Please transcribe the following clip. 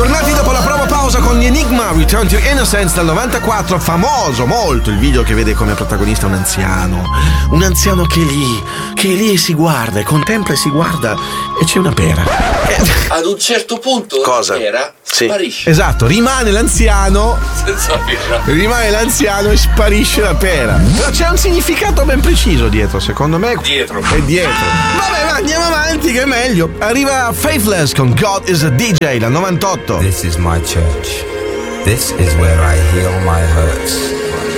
Tornati dopo la prova pausa con gli Enigma, Return to Innocence del 94, famoso molto il video che vede come protagonista un anziano che è lì e si guarda, e contempla e si guarda e c'è una pera. Ad un certo punto cosa? La pera sparisce. Esatto, rimane l'anziano e sparisce la pera. Però c'è un significato ben preciso dietro, secondo me. Dietro. Vabbè, ma andiamo avanti che è meglio. Arriva Faithless con God is a DJ, la 98. This is my church. This is where I heal my hurts.